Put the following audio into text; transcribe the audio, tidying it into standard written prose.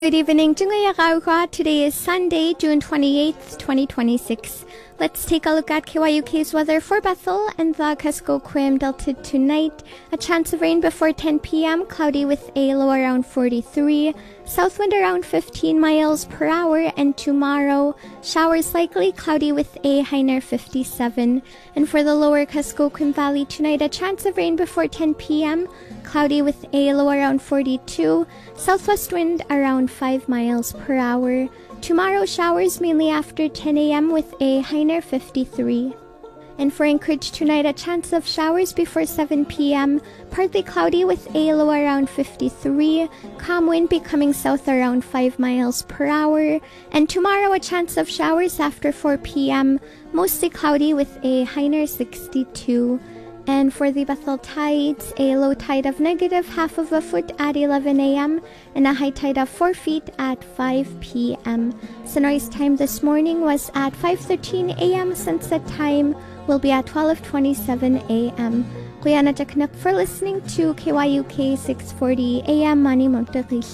Good evening, Jungayakaukwa. Today is Sunday, June 28th, 2026. Let's take a look at KYUK's weather for Bethel and the Kuskokwim Delta tonight. A chance of rain before 10 p.m., cloudy with a low around 43, south wind around 15 miles per hour, and tomorrow, showers likely, cloudy with a high near 57. And for the lower Kuskokwim Valley tonight, a chance of rain before 10 p.m., cloudy with a low around 42, southwest wind around 5 miles per hour. Tomorrow, showers mainly after 10 a.m. with a high near 53. And for Anchorage tonight, a chance of showers before 7 p.m., partly cloudy with a low around 53, calm wind becoming south around 5 miles per hour. And tomorrow, a chance of showers after 4 p.m., mostly cloudy with a high near 62. And for the Bethel tides, a low tide of -half of a foot at 11 a.m. and a high tide of 4 feet at 5 p.m. Sunrise time this morning was at 5:13 a.m. Sunset time will be at 12:27 a.m. Kuya na for listening to KYUK 640 a.m. Mani Magdalena.